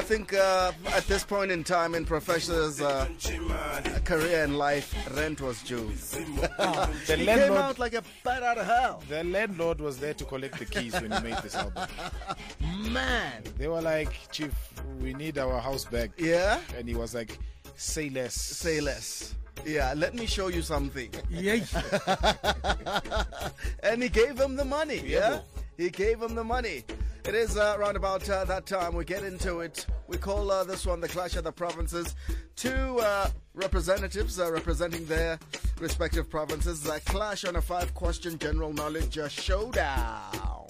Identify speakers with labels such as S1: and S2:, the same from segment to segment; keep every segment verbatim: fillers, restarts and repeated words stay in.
S1: I think uh, at this point in time in Professor's uh, career and life, rent was due.
S2: The
S1: he
S2: landlord,
S1: came out like a bat out of hell.
S2: the landlord was there to collect the keys when he made this album.
S1: Man.
S2: They were like, Chief, we need our house back.
S1: Yeah?
S2: And he was like, say less.
S1: Say less. Yeah, let me show you something.
S3: Yeah.
S1: And he gave him the money. Yeah? He gave him the money. It is uh, around about uh, that time. We get into it. We call uh, this one the Clash of the Provinces. Two uh, representatives uh, representing their respective provinces. A clash on a five-question general knowledge uh, showdown.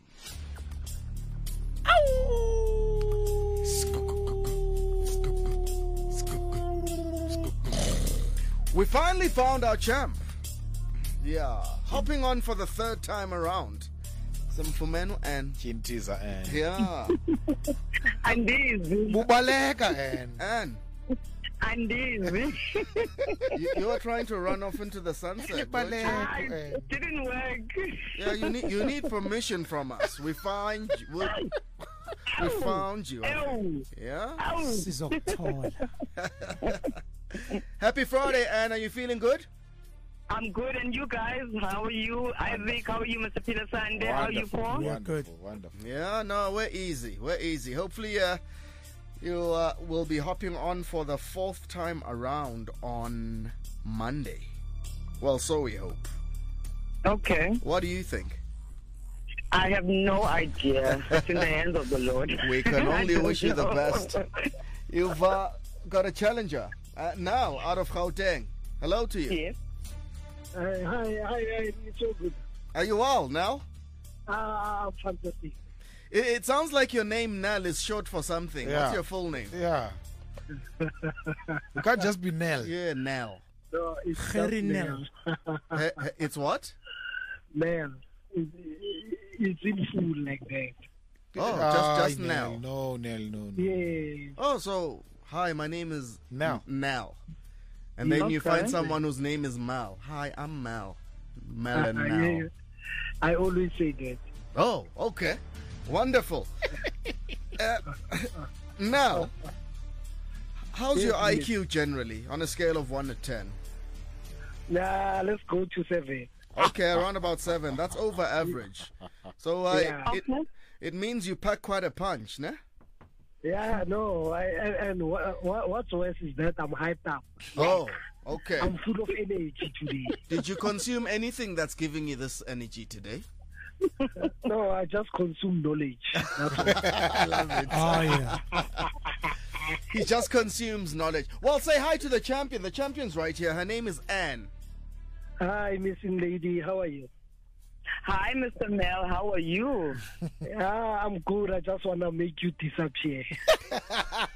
S1: We finally found our champ. Yeah, hopping on for the third time around. Simfumeno and
S2: Chintiza and
S1: yeah,
S4: Andizi,
S2: Bubaleka and
S1: and
S4: Andizi.
S1: you, you are trying to run off into the sunset. weren't you?
S4: Ah, it didn't work.
S1: Yeah, you need you need permission from us. We find you. We, we found you.
S4: Ow.
S1: Yeah.
S4: Ow.
S3: Sizokuthola.
S1: Happy Friday, Anne. Are you feeling good?
S4: I'm good, and you guys? How are you? Isaac, how are you, Mister Peter Sunday? How are you,
S2: wonderful,
S4: Paul?
S3: Yeah,
S2: wonderful,
S3: good.
S2: wonderful.
S1: Yeah, no, we're easy. We're easy. Hopefully, uh, you uh, will be hopping on for the fourth time around on Monday. Well, so we hope.
S4: Okay.
S1: What do you think?
S4: I have no idea. It's in the hands of the Lord.
S1: We can
S4: I
S1: only
S4: don't
S1: wish you the
S4: know.
S1: best. You've uh, got a challenger uh, now out of Gauteng. Hello to you.
S4: Yes.
S5: Hi, hi, hi, hi, it's so good.
S1: Are you well now?
S5: Ah, fantastic.
S1: It, it sounds like your name Nell is short for something.
S2: Yeah.
S1: What's your full name?
S2: Yeah. You can't just be Nell.
S1: Yeah, Nell.
S5: No, it's
S3: Gerry
S5: just
S3: Nel.
S1: Eh, eh, It's what?
S5: Nel. It, it, it's in full like that.
S1: Oh,
S2: Ah,
S1: just just
S2: Nell.
S1: Nell.
S2: No, Nell, no, no.
S5: Yeah.
S1: Oh, so hi, my name is
S2: Nell.
S1: N- Nell. And then you
S4: Okay.
S1: find someone whose name is Mal. Hi, I'm Mal. Mal and
S5: Uh,
S1: Mal.
S5: yeah. I always say that.
S1: Oh, okay. Wonderful. uh, now, how's
S5: Yes,
S1: your I
S5: yes.
S1: Q generally on a scale of one to ten?
S5: Nah, let's go to seven.
S1: Okay, around about seven. That's over average. So uh,
S5: Yeah.
S1: it, it means you pack quite a punch, ne?
S5: Yeah, no, I, and, and what, what, what's worse is that I'm hyped up.
S1: Oh, okay.
S5: I'm full of energy today.
S1: Did you consume anything that's giving you this energy today?
S5: No, I just consume knowledge. That's all.
S1: I love it.
S3: Oh, yeah.
S1: He just consumes knowledge. Well, say hi to the champion. The champion's right here. Her name is Anne.
S5: Hi, missing lady. How are you?
S4: Hi, Mister Mel. How are you?
S5: Yeah, I'm good. I just want to make you disappear.
S4: I,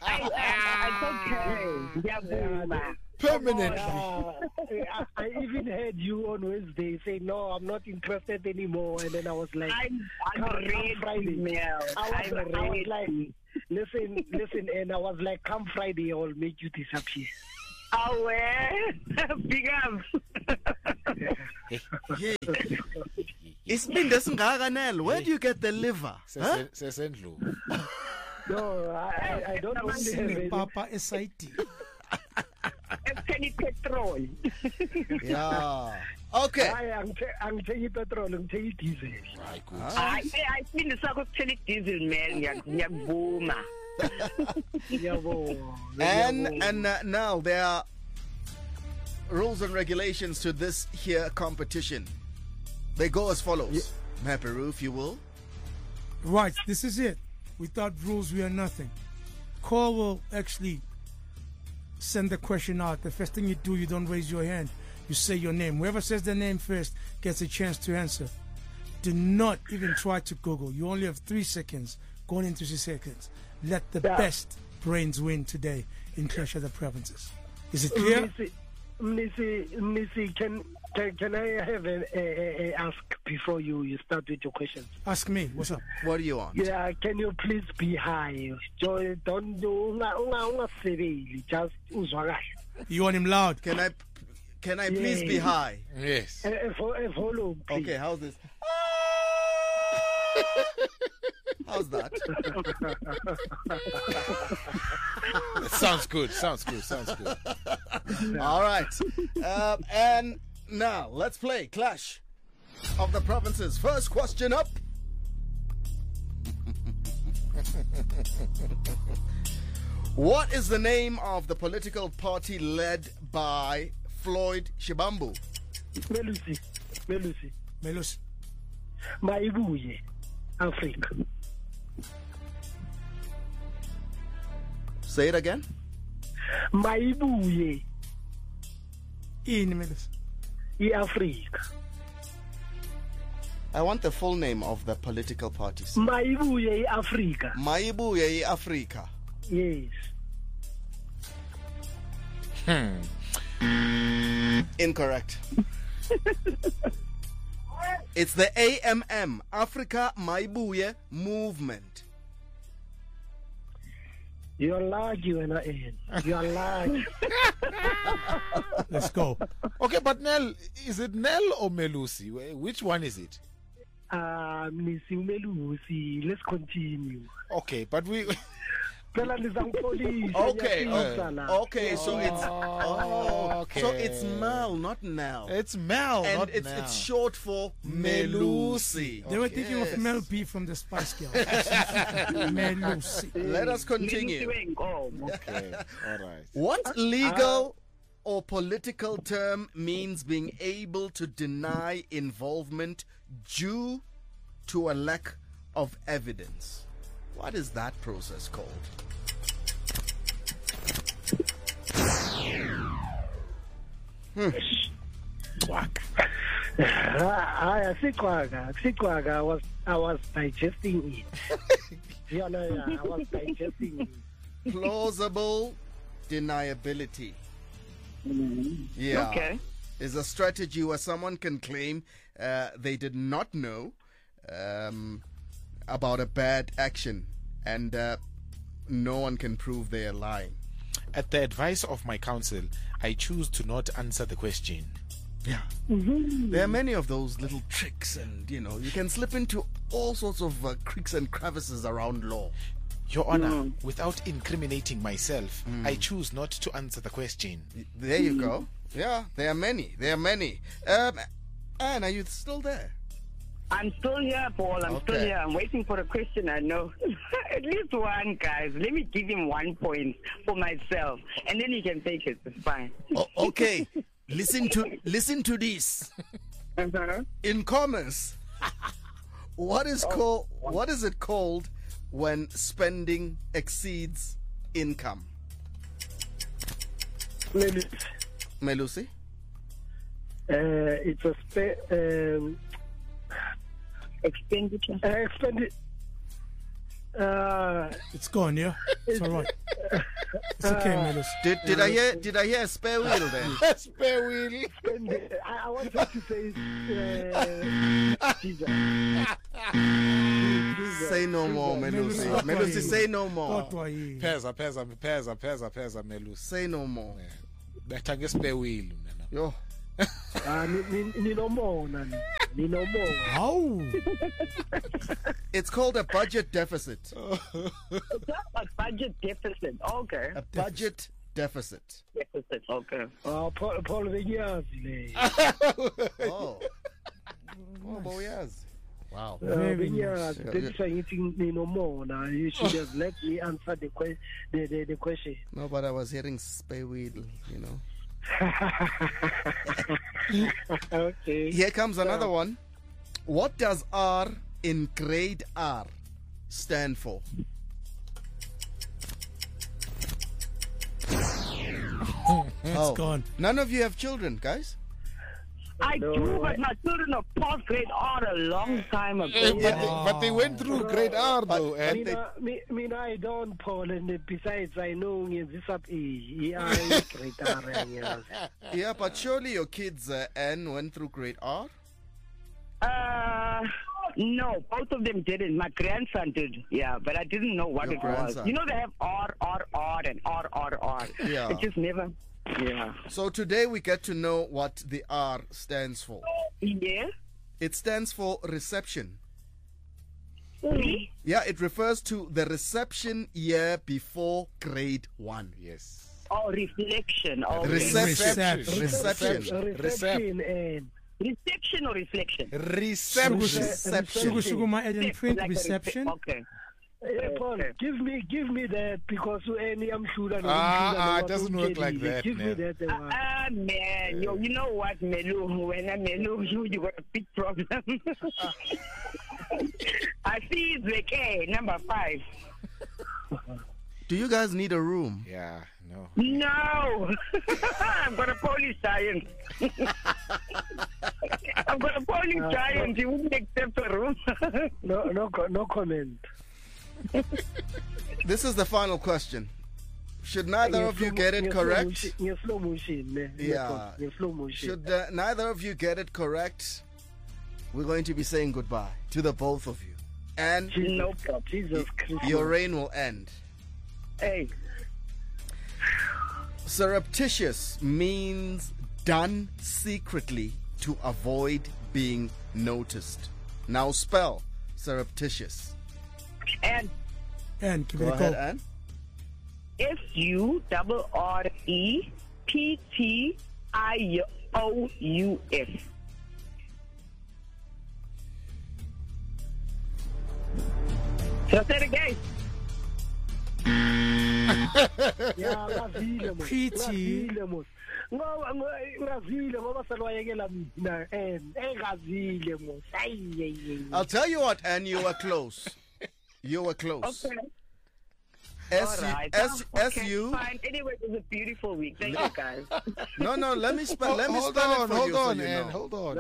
S4: I, it's okay. Yeah,
S2: Permanently.
S5: Uh, I, I even heard you on Wednesday say, no, I'm not interested anymore. And then I was like,
S4: I'm, I'm
S5: come, come
S4: ready,
S5: Friday.
S4: Mel.
S5: I was,
S4: I'm
S5: I was
S4: ready.
S5: like, listen, listen. And I was like, come Friday, I will make you disappear.
S4: Oh, well. Big up.
S1: Yeah. It's been this Nel. Where do you get the liver? Huh?
S2: Sesendlu.
S5: No, I, I, I don't only have any.
S3: Papa S I T.
S4: It's Penny Petrol.
S1: Yeah. Okay.
S5: Hayi, angithe- angithengi petrol, ngithengi diesel.
S2: Right, good.
S4: I I think it's a good diesel, man. Ngiyakuvuma.
S5: Ngiyabonga,
S1: And
S5: ngiyabonga.
S1: and uh, now there are rules and regulations to this here competition. They go as follows. Maperu, if you will.
S3: Right, this is it. Without rules, we are nothing. Call will actually send the question out. The first thing you do, you don't raise your hand. You say your name. Whoever says their name first gets a chance to answer. Do not even try to Google. You only have three seconds, going into three seconds. Let the
S5: Yeah.
S3: best brains win today in Clash of the Provinces. Is it clear?
S5: Missy, Missy, Missy, can, can can I have a, a, a, a ask before you, you start with your questions?
S3: Ask me. What's up?
S1: What do you want?
S5: Yeah, can you please be high? Jo- Don't do unga unga ungasebeli, just uzwakala.
S3: You want him loud?
S1: Can I can I please be
S5: Yeah.
S1: high?
S2: Yes.
S5: A, a, vo- a volume, please.
S1: Okay, how's this? How's that?
S2: Sounds good. Sounds good. Sounds good.
S1: All right. Um, and now let's play Clash of the Provinces. First question up. What is the name of the political party led by Floyd Shibambu?
S5: Melusi. Melusi.
S3: Melusi.
S5: Maibuye. Africa.
S1: Say it again.
S5: Maibuye.
S3: In Melusi.
S5: Africa.
S1: I want the full name of the political parties.
S5: Maibuye Africa.
S1: Maibuye Africa.
S5: Yes.
S2: Hmm.
S1: Incorrect. It's the A M M, Africa Maibuye Movement.
S5: You're large, you and I. You're large.
S3: Let's go.
S2: Okay, but Nell, is it Nell or Melusi? Wh- Which one is it?
S5: Uh, Miss Melusi, let's continue.
S2: Okay, but we.
S1: Okay,
S5: Okay.
S1: okay, so it's oh,
S2: okay.
S1: so it's Mel, not Nell,
S2: It's Mel,
S1: and
S2: not
S1: it's
S2: Nell.
S1: it's short for Melusi.
S3: They were thinking
S1: Yes.
S3: of Mel B from the Spice Girls. Melusi.
S1: Let us continue.
S2: Okay, all right.
S1: What legal or political term means being able to deny involvement due to a lack of evidence? What is that process called? Hmm.
S5: I Sikwaga, Sikwaga, I was, I was digesting it. Yeah, no, yeah, I was digesting it.
S1: Plausible deniability. Yeah.
S4: Okay.
S1: Is a strategy where someone can claim uh, they did not know um, about a bad action and uh, no one can prove they are lying.
S2: At the advice of my counsel, I choose to not answer the question.
S1: Yeah. There are many of those little tricks, and you know, you can slip into all sorts of uh, creeks and crevices around law.
S2: Your Honor, without incriminating myself, I choose not to answer the question.
S1: There you go. Yeah, there are many. There are many. Um, Anne, are you still there?
S4: I'm still here, Paul. I'm still
S1: Okay.
S4: here. I'm waiting for a question. I know. At least one, guys. Let me give him one point for myself, and then he can take it. It's fine.
S1: Oh, okay. listen to listen to this.
S4: Uh-huh.
S1: In commerce, what is called what is it called when spending exceeds income?
S5: Melusi.
S1: Melusi?
S5: Uh, it's a spe- um,
S4: Expenditure.
S5: uh, expended. Uh,
S3: It's gone, yeah? It's all right. It's okay, Melusi.
S1: Did did I hear did I hear a spare wheel there?
S2: Spare wheel.
S5: expended. I, I wanted to say uh, Jesus.
S1: Say no more, Melusi. Melusi, say no more.
S3: Kodwa yini?
S2: Peza, peza, peza, peza, peza, Melusi.
S1: Say no more.
S2: Better get spare wheel. Nana.
S1: Yo.
S5: Ah, ni ni ni no more, nani. Ni no more.
S3: How?
S1: It's called a budget deficit.
S4: A budget deficit. Okay.
S1: A budget deficit.
S4: Deficit. Okay.
S5: Ah, Paul Paul Vinyazi le.
S1: Oh. Oh, boy, yes. Wow.
S5: Uh,
S3: Very
S5: Vinyazi,
S1: nice.
S5: didn't say anything ni no more. Now you should have let me answer the que- the, the the question.
S1: No, but I was hearing spare wheel, you know.
S5: Okay.
S1: Here comes another one. What does R in grade R stand for?
S3: It's
S1: Oh.
S3: gone.
S1: None of you have children, guys?
S4: I
S5: No,
S4: do,
S5: I-
S4: but my children have passed grade R a long time ago.
S2: Eh, but, they, but they went through grade R though,
S1: But-
S2: and
S5: Mina, me, mina, I don't, Paul, and besides, I know this up E. I great R, yes.
S1: Yeah, but surely your kids, uh, Anne, went through grade R?
S4: Uh, no, both of them didn't. My grandson did, yeah, but I didn't know what
S1: Your
S4: it
S1: grandson.
S4: was. You know, they have R, R, R, and R, R, R.
S1: Yeah.
S4: It just never, yeah.
S1: So today we get to know what the R stands for.
S4: Yeah?
S1: It stands for reception.
S4: Re-
S1: Yeah, it refers to the reception year before grade one.
S2: Yes.
S4: or reflection. Okay.
S1: Reception.
S2: Reception.
S1: Reception.
S5: Reception and
S4: Reception or reflection?
S2: Reception.
S1: Reception.
S3: Suku suku ma edit print
S4: Like a rece-
S3: reception.
S4: Okay.
S5: Eh, Paul,
S4: Okay.
S5: give me, give me that because any I'm sure that.
S2: Ah, ah, it doesn't work like that,
S5: Give me
S2: no.
S5: that. uh, one.
S4: Ah, man, yo, you know what, Melu? When I'm Melu, you, you got a big problem. I see it's like, hey, number five.
S1: Do you guys need a room?
S2: Yeah, no.
S4: No! I've got a Polish giant. I've got a Polish
S5: Uh,
S4: giant. He wouldn't accept a room.
S5: No, no, co- no comment.
S1: This is the final question. Should neither of you get it correct?
S5: In slow motion. ne?
S1: Yeah.
S5: In slow motion.
S1: Should uh, neither of you get it correct, we're going to be saying goodbye to the both of you. And
S4: No problem.
S5: Jesus Christ.
S1: your reign will end.
S4: Hey,
S1: Surreptitious means done secretly to avoid being noticed. Now spell surreptitious.
S4: and
S3: And give
S1: Go
S3: it a
S1: ahead,
S3: go.
S1: Anne.
S4: S U R R E P T I O U S. So say it again.
S5: Yeah, ngavile mos.
S3: P T.
S5: Ngavile mos. Ngoba ngo- ngavile ngoba salwayekela mina and engavile mos. Ayi ayi.
S1: I'll tell you what, Anne, you were close. You were close.
S4: Okay.
S1: S
S4: All
S1: U
S4: right.
S1: S
S4: Oh,
S1: S
S4: okay,
S1: U.
S4: Fine. Anyway, it was a beautiful week. Thank you, guys.
S1: No, no. Let me spell. Let me
S2: hold
S1: spell
S2: on,
S1: it for
S2: hold
S1: you. so
S2: on,
S1: you
S2: Ann,
S1: know.
S2: hold on.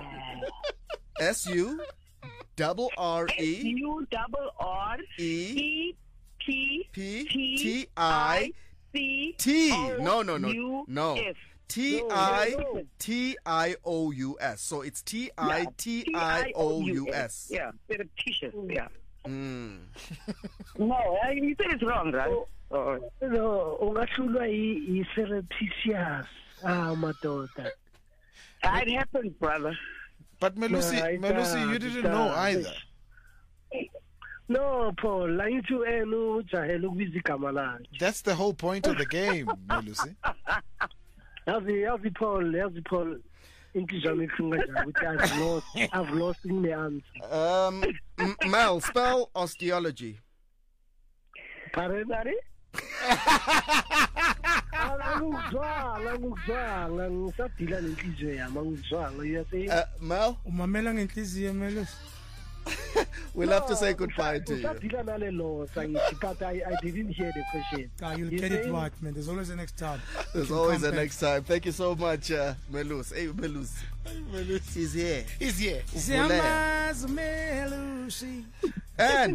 S1: S U double R
S4: S
S1: E
S4: U double R
S1: E
S4: E P
S1: P
S4: T
S1: T I
S4: C
S1: T.
S4: O
S1: No, no, no,
S4: U
S1: no.
S4: S.
S1: T I T I O U S. So it's T I T I O U S.
S4: Yeah, surreptitious. Yeah.
S1: Mm.
S4: No, I- you said it's wrong, right? Oh.
S5: No, ungahlulwa yi yi surreptitious. Ah, madoda.
S4: It happened, brother.
S2: But Melusi,
S5: Nah, it
S2: Melusi, you
S5: does,
S2: didn't
S5: it
S2: know
S5: does.
S2: either.
S5: No, Paul, angithi wena ujahela ukubiza igama lakhe.
S2: That's the whole point of the game, Melusi.
S5: Yazi yazi Paul, yazi Paul. Inhliziyo yami ihlunga kanjani ukuthi I've lost, I've lost in the answer.
S1: Um, M- Mel, spell osteology.
S5: Pardon? Angikuzwanga, angikuzwanga, ngisadila nenhliziyo yami, angikuzwanga. You are saying?
S1: Uh, Mel,
S3: Umamela ngenhliziyo Melus.
S1: we'll have to say goodbye to you.
S5: Usadila nale loss, angithi, but I, I didn't hear the question.
S3: God, you'll
S5: You
S3: get it
S5: saying?
S3: right, man. There's always a next time.
S1: There's
S3: You
S1: always
S3: come
S1: a
S3: back.
S1: next time. Thank you so much, uh, Melus. Hey, Melus.
S2: Melusi.
S1: He's here.
S2: He's here.
S3: Siyamazi Melusi.
S1: And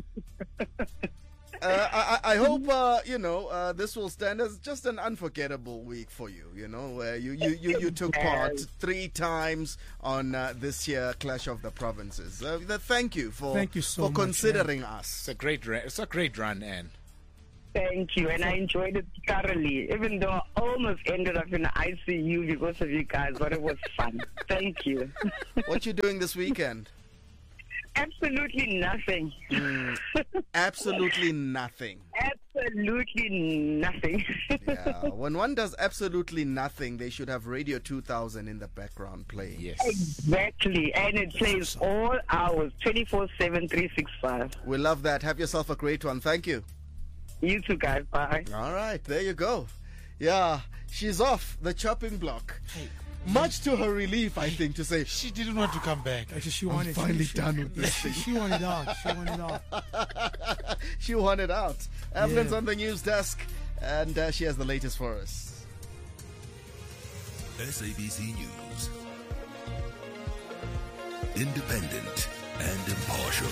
S1: uh, I, I I hope uh, you know uh, this will stand as just an unforgettable week for you. You know, where you you, you, you took part three times on uh, this year Clash of the Provinces. Uh, th- thank you for
S3: Thank you so
S1: for
S3: much,
S1: considering us.
S2: It's a great, ra- it's a great run, Anne.
S4: Thank you, and I enjoyed it thoroughly. Even though I almost ended up in the I C U because of you guys, but it was fun. Thank you.
S1: What you doing this weekend?
S4: Absolutely nothing.
S1: Absolutely nothing.
S4: Absolutely nothing.
S1: Yeah. When one does absolutely nothing, they should have Radio two thousand in the background playing.
S2: Yes.
S4: Exactly, and it plays all hours, twenty-four seven, three sixty-five.
S1: We love that. Have yourself a great one. Thank you.
S4: You too, guys. Bye.
S1: All right, there you go. Yeah, she's off the chopping block. Much to her relief, I think, to say,
S2: She didn't want to come back.
S3: Actually, she
S1: I'm
S3: wanted
S1: finally
S3: she,
S1: done with this
S3: she,
S1: thing.
S3: she wanted out. She wanted out.
S1: She wanted out. Evelyn's
S3: Yeah.
S1: on the news desk, and uh, she has the latest for us.
S6: S A B C News. Independent and impartial.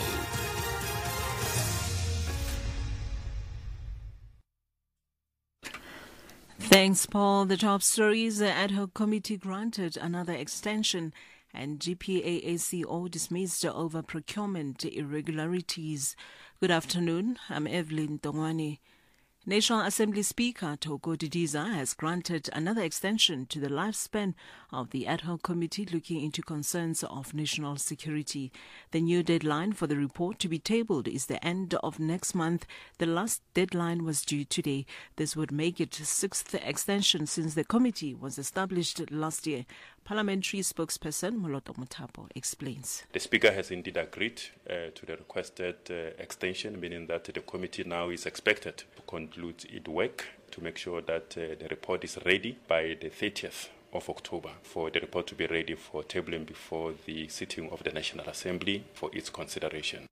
S7: Thanks, Paul. The top stories: the ad hoc committee granted another extension, and G P A A C O dismissed over procurement irregularities. Good afternoon. I'm Evelyn Tongwani. National Assembly Speaker Thoko Didiza has granted another extension to the lifespan of the ad hoc committee looking into concerns of national security. The new deadline for the report to be tabled is the end of next month. The last deadline was due today. This would make it the sixth extension since the committee was established last year. Parliamentary spokesperson Moloto Mutapo explains.
S8: The Speaker has indeed agreed uh, to the requested uh, extension, meaning that the committee now is expected to conclude its work to make sure that uh, the report is ready by the thirtieth of October, for the report to be ready for tabling before the sitting of the National Assembly for its consideration.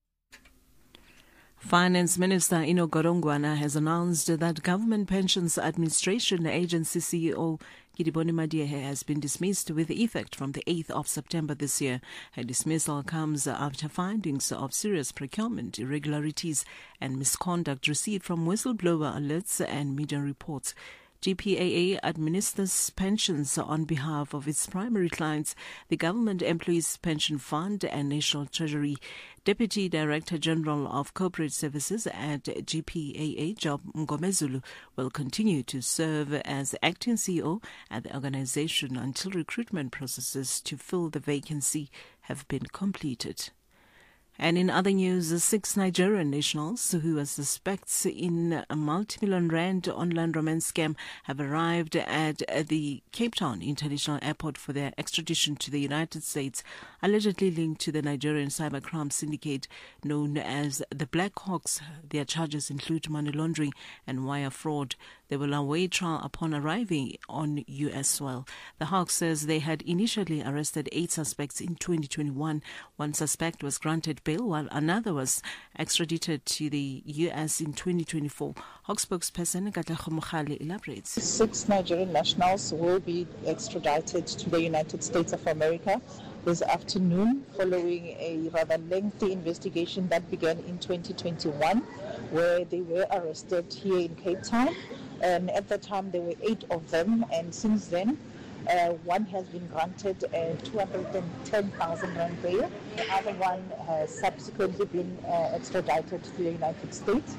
S7: Finance Minister Ino Gorongwana has announced that Government Pensions Administration Agency C E O Gidiboni Madiehe has been dismissed with effect from the eighth of September this year. Her dismissal comes after findings of serious procurement irregularities and misconduct received from whistleblower alerts and media reports. G P A A administers pensions on behalf of its primary clients, the Government Employees Pension Fund and National Treasury. Deputy Director General of Corporate Services at G P A A, Job Ngomezulu, will continue to serve as acting C E O at the organization until recruitment processes to fill the vacancy have been completed. And in other news, six Nigerian nationals who are suspects in a multi-million rand online romance scam have arrived at the Cape Town International Airport for their extradition to the United States, allegedly linked to the Nigerian cybercrime syndicate known as the Black Hawks. Their charges include money laundering and wire fraud. They will await trial upon arriving on U S soil. The Hawks says they had initially arrested eight suspects in twenty twenty-one. One suspect was granted bail, while another was extradited to the U S in twenty twenty-four. Hawks spokesperson Katlego Mogale elaborates.
S9: Six Nigerian nationals will be extradited to the United States of America this afternoon following a rather lengthy investigation that began in twenty twenty-one, where they were arrested here in Cape Town. And at the time, there were eight of them, and since then, uh, one has been granted a two hundred ten thousand rand bail. The other one has subsequently been uh, extradited to the United States.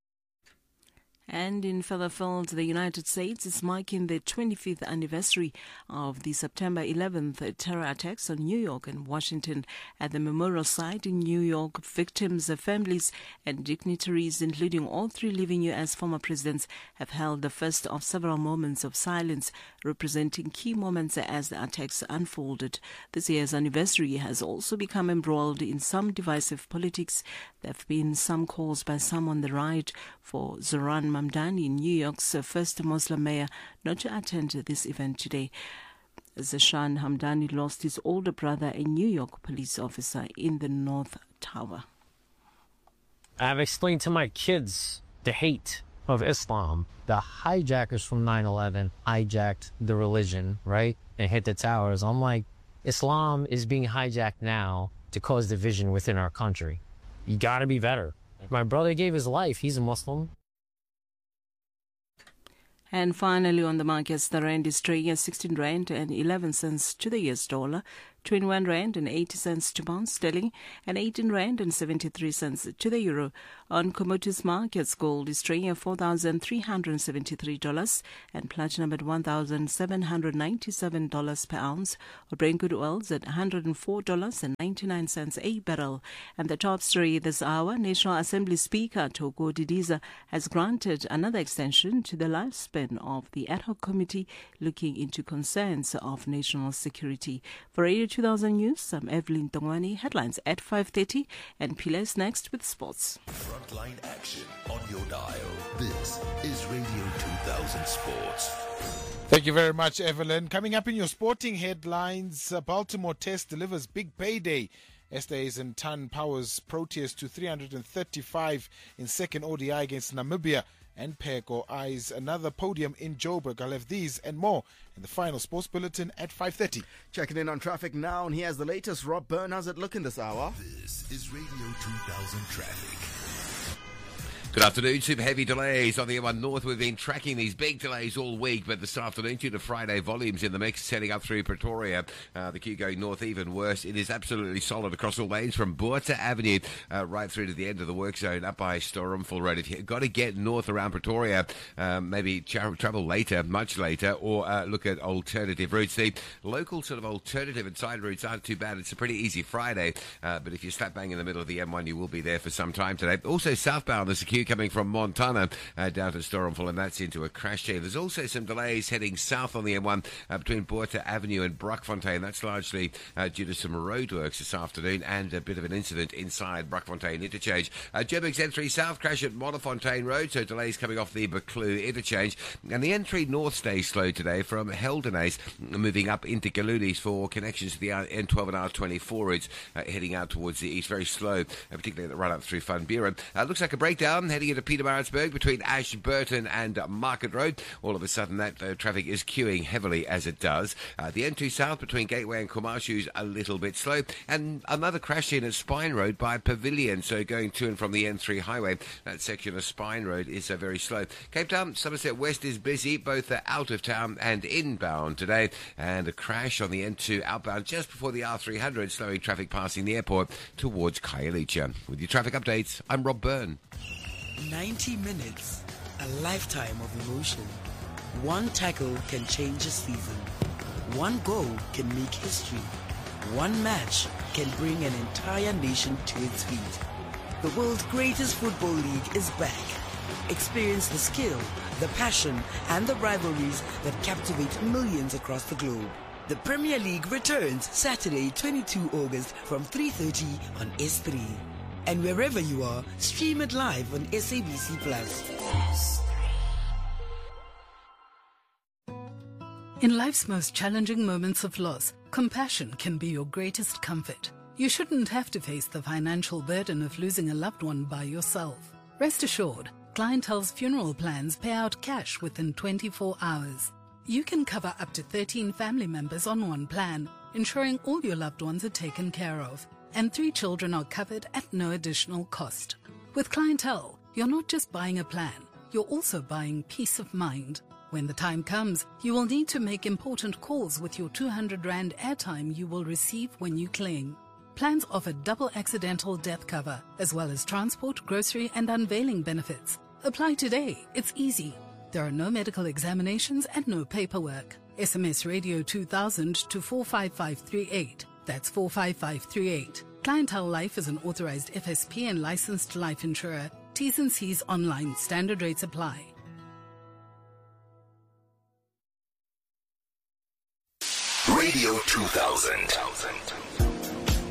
S7: And in further field, the United States is marking the twenty-fifth anniversary of the September eleventh terror attacks on New York and Washington. At the memorial site in New York, victims, families, and dignitaries, including all three living U S former presidents, have held the first of several moments of silence, representing key moments as the attacks unfolded. This year's anniversary has also become embroiled in some divisive politics. There have been some calls by some on the right for Zoran Mamdani, New York's first Muslim mayor, not to attend this event today. Zashan Hamdani lost his older brother, a New York police officer, in the North Tower.
S10: I've explained to my kids the hate of Islam. The hijackers from nine eleven hijacked the religion, right, and hit the towers. I'm like, Islam is being hijacked now to cause division within our country. You gotta be better. My brother gave his life. He's a Muslim.
S7: And finally, on the markets, the rand is trading at sixteen rand and eleven cents to the U S dollar, twenty-one rand and eighty cents to pound sterling, and eighteen rand and seventy-three cents to the euro. On commodities markets, gold is trading at four thousand three hundred seventy-three dollars and platinum at one thousand seven hundred ninety-seven dollars per ounce. Brent crude oil is at one hundred four dollars and ninety-nine cents a barrel. And the top story this hour, National Assembly Speaker Thoko Didiza has granted another extension to the lifespan of the ad hoc committee looking into concerns of national security. For Radio two thousand News, I'm Evelyn Tongwani. Headlines at five thirty, and Piles next with sports.
S6: Frontline action on your dial. This is Radio two thousand Sports.
S2: Thank you very much, Evelyn. Coming up in your sporting headlines, uh, Baltimore Test delivers big payday. Esther and Tan powers Proteas to three hundred thirty-five in second O D I against Namibia. And Peko eyes another podium in Joburg. I'll have these and more in the final sports bulletin at five thirty.
S1: Checking in on traffic now, and here's the latest. Rob Byrne, how's it looking this hour?
S6: This is Radio two thousand Traffic.
S11: Good afternoon. Super heavy delays on the M one North. We've been tracking these big delays all week, but this afternoon, due to Friday volumes in the mix, setting up through Pretoria, uh, the queue going north even worse. It is absolutely solid across all lanes from Buerta Avenue uh, right through to the end of the work zone up by Stormful Road. If you've got to get north around Pretoria, um, maybe tra- travel later, much later, or uh, look at alternative routes. The local sort of alternative and side routes aren't too bad. It's a pretty easy Friday, uh, but if you're slap bang in the middle of the M one, you will be there for some time today. Also southbound, there's a queue coming from Montana uh, down to Stormful, and that's into a crash chain. There's also some delays heading south on the M one uh, between Buerta Avenue and Brockfontein. That's largely uh, due to some roadworks this afternoon and a bit of an incident inside Brockfontein interchange. Uh, Joburg's N three South crash at Modderfontein Road, so delays coming off the Buccleuch interchange. And the N three North stays slow today from Heldenace, moving up into Galulis for connections to the N twelve and R twenty-four routes, uh, heading out towards the east. Very slow, uh, particularly at the run up through Van Buren. Uh, looks like a breakdown heading into Pietermaritzburg between Ashburton and uh, Market Road. All of a sudden, that uh, traffic is queuing heavily as it does. Uh, the N two South between Gateway and Kumashu is a little bit slow. And another crash in at Spine Road by Pavilion. So going to and from the N three highway, that section of Spine Road is uh, very slow. Cape Town, Somerset West is busy, both uh, out of town and inbound today. And a crash on the N two outbound just before the R three hundred, slowing traffic passing the airport towards Khayelitsha. With your traffic updates, I'm Rob Byrne.
S12: ninety minutes, a lifetime of emotion. One tackle can change a season. One goal can make history. One match can bring an entire nation to its feet. The world's greatest football league is back. Experience the skill, the passion, and the rivalries that captivate millions across the globe. The Premier League returns Saturday, twenty-second of August from three thirty on S three. And wherever you are, stream it live on S A B C Plus.
S13: In life's most challenging moments of loss, compassion can be your greatest comfort. You shouldn't have to face the financial burden of losing a loved one by yourself. Rest assured, Clientele's funeral plans pay out cash within twenty-four hours. You can cover up to thirteen family members on one plan, ensuring all your loved ones are taken care of. And three children are covered at no additional cost. With Clientele, you're not just buying a plan, you're also buying peace of mind. When the time comes, you will need to make important calls with your two hundred rand airtime you will receive when you claim. Plans offer double accidental death cover, as well as transport, grocery and unveiling benefits. Apply today, it's easy. There are no medical examinations and no paperwork. S M S Radio two thousand to four five five three eight. That's four five five three eight. Clientele Life is an authorized F S P and licensed life insurer. T's and C's online. Standard rates apply.
S6: Radio two thousand.